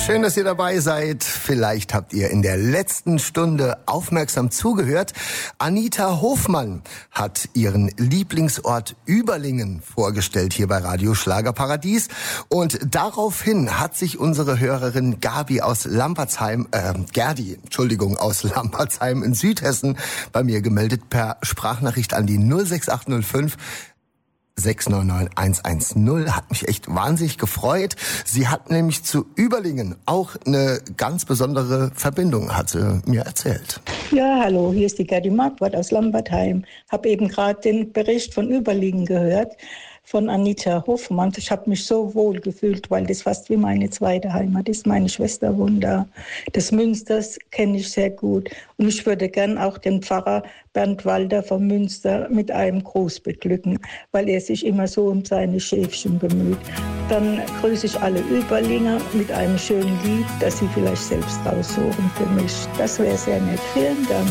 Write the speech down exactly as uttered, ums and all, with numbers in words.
Schön, dass ihr dabei seid. Vielleicht habt ihr in der letzten Stunde aufmerksam zugehört. Anita Hofmann hat ihren Lieblingsort Überlingen vorgestellt hier bei Radio Schlagerparadies. Und daraufhin hat sich unsere Hörerin Gabi aus Lampertsheim, äh, Gerdi, Entschuldigung, aus Lampertsheim in Südhessen bei mir gemeldet per Sprachnachricht an die null sechs acht null fünf sechs neun neun eins eins null. Hat mich echt wahnsinnig gefreut. Sie hat nämlich zu Überlingen auch eine ganz besondere Verbindung, hat sie mir erzählt. Ja, hallo, hier ist die Gerdi Marquardt aus Lampertheim. Habe eben gerade den Bericht von Überlingen gehört, von Anita Hofmann. Ich habe mich so wohl gefühlt, weil das fast wie meine zweite Heimat ist. Meine Schwester wohnt da. Das Münsters kenne ich sehr gut. Und ich würde gern auch den Pfarrer Bernd Walter vom Münster mit einem Gruß beglücken, weil er sich immer so um seine Schäfchen bemüht. Dann grüße ich alle Überlinger mit einem schönen Lied, das Sie vielleicht selbst raussuchen für mich. Das wäre sehr nett. Vielen Dank.